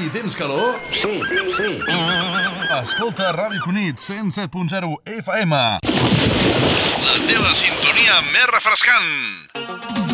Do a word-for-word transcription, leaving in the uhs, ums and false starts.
Xavi, tens calor? Sí, sí. Escolta Ràdio Cunit, cent set punt zero F M. La teva sintonia més refrescant.